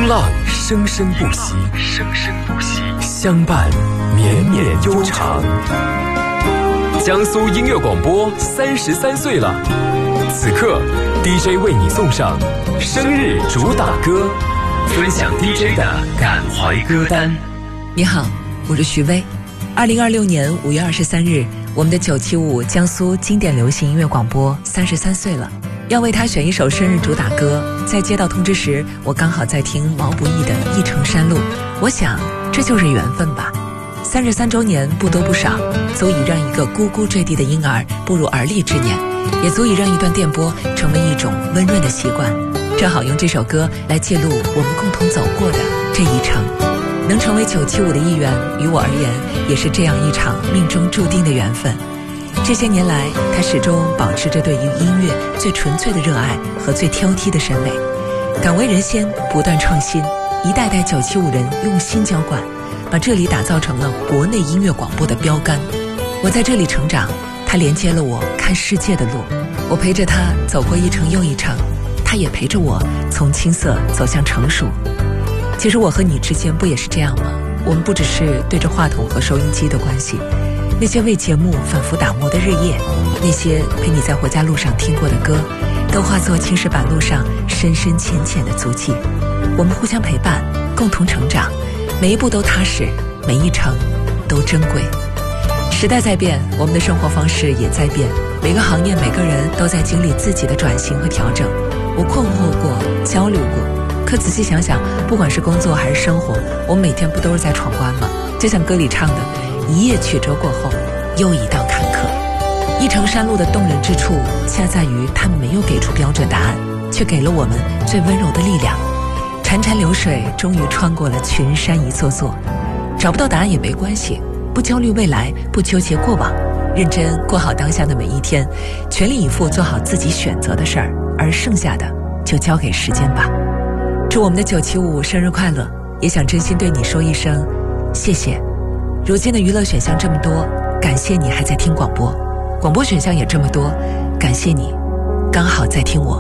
风浪生生不息，相伴绵绵悠长。江苏音乐广播33岁了，此刻 DJ 为你送上生日主打歌，分享 DJ 的感怀歌单。 你好，我是徐薇。2026年5月23日，我们的975江苏经典流行音乐广播33岁了，要为他选一首生日主打歌。在接到通知时，我刚好在听毛不易的《一程山路》，我想这就是缘分吧。33周年不多不少，足以让一个咕咕坠地的婴儿步入而立之年，也足以让一段电波成为一种温润的习惯。正好用这首歌来记录我们共同走过的这一程。能成为975的一员，于我而言也是这样一场命中注定的缘分。这些年来，他始终保持着对于音乐最纯粹的热爱和最挑剔的审美，敢为人先，不断创新，一代代975人用心浇灌，把这里打造成了国内音乐广播的标杆。我在这里成长，他连接了我看世界的路，我陪着他走过一程又一程，他也陪着我从青涩走向成熟。其实我和你之间不也是这样吗？我们不只是对着话筒和收音机的关系，那些为节目反复打磨的日夜，那些陪你在回家路上听过的歌，都化作青石板路上深深浅浅的足迹。我们互相陪伴，共同成长，每一步都踏实，每一程都珍贵。时代在变，我们的生活方式也在变，每个行业每个人都在经历自己的转型和调整。我困惑过，焦虑过，可仔细想想，不管是工作还是生活，我们每天不都是在闯关吗？就像歌里唱的，一叶曲折过后，又一道坎坷。一程山路的动人之处，恰在于他们没有给出标准答案，却给了我们最温柔的力量。潺潺流水终于穿过了群山一座座，找不到答案也没关系，不焦虑未来，不纠结过往，认真过好当下的每一天，全力以赴做好自己选择的事儿，而剩下的就交给时间吧。祝我们的975生日快乐，也想真心对你说一声谢谢。如今的娱乐选项这么多，感谢你还在听广播，广播选项也这么多，感谢你刚好在听我。